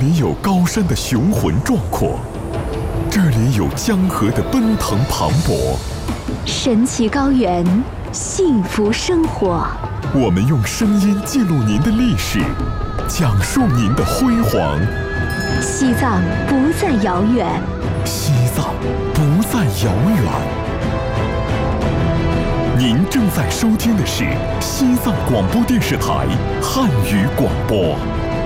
里有高山的雄浑壮阔，这里有江河的奔腾磅礴， 神奇高原，幸福生活。 我们用声音记录您的历史，讲述您的辉煌。 西藏不再遥远， 西藏不再遥远。您正在收听的是西藏广播电视台汉语广播。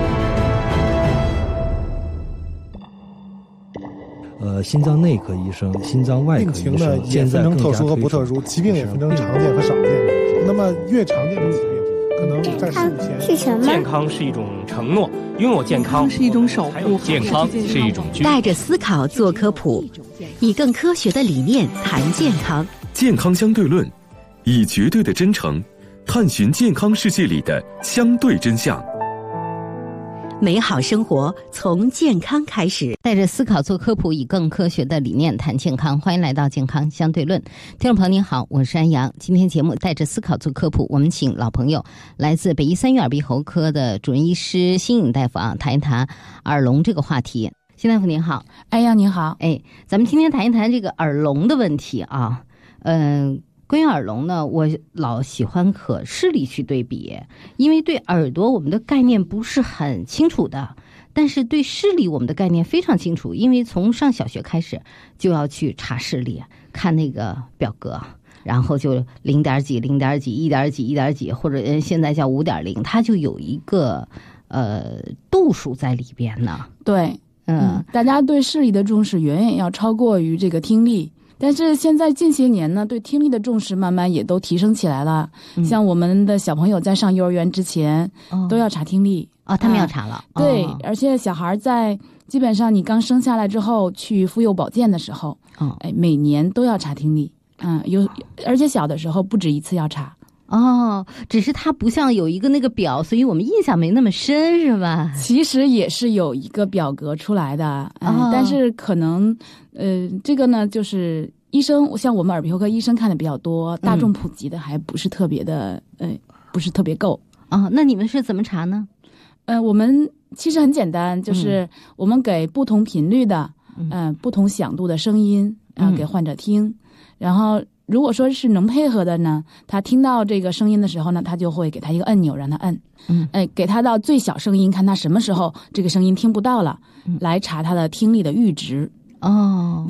心脏内科医生、心脏外科医生， 病情呢也分成特殊和不特殊，疾病也分成常见和少见。那么越常见的疾病，可能在15前是什么？ 健康是一种承诺，拥有健康是一种守护， 健康是一种居。 带着思考做科普，以更科学的理念谈健康。 健康相对论，以绝对的真诚探寻健康世界里的相对真相。 美好生活从健康开始， 带着思考做科普，以更科学的理念谈健康。欢迎来到健康相对论，听众朋友您好，我是安阳。今天节目带着思考做科普，我们请老朋友来自北医三院耳鼻喉科的主任医师辛颖大夫谈一谈耳聋这个话题。辛大夫您好。 安阳您好。 咱们今天谈一谈这个耳聋的问题啊。关于耳聋呢，我老喜欢和视力去对比，因为对耳朵我们的概念不是很清楚的，但是对视力我们的概念非常清楚，因为从上小学开始就要去查视力，看那个表格，然后就0点几、0点几、1点几、1点几，或者现在叫5.0，它就有一个度数在里边呢。 对，大家对视力的重视远远要超过于这个听力。但是现在近些年呢，对听力的重视慢慢也都提升起来了。像我们的小朋友在上幼儿园之前，都要查听力。 他们要查了。 对，而且小孩在基本上你刚生下来之后去妇幼保健的时候，每年都要查听力。而且小的时候不止一次要查。 只是它不像有一个那个表，所以我们印象没那么深，是吧？ 其实也是有一个表格出来的，但是可能这个呢，就是医生像我们耳鼻喉科医生看的比较多，大众普及的还不是特别的，不是特别够。 那你们是怎么查呢？ 我们其实很简单，就是我们给不同频率的，不同响度的声音，给患者听，然后。如果说是能配合的呢，他听到这个声音的时候呢，他就会给他一个按钮让他按，给他到最小声音，看他什么时候这个声音听不到了，来查他的听力的阈值。